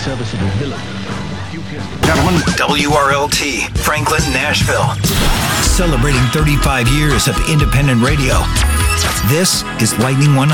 serviceable villain. Gentlemen, WRLT, Franklin, Nashville. Celebrating 35 years of independent radio. This is Lightning 100.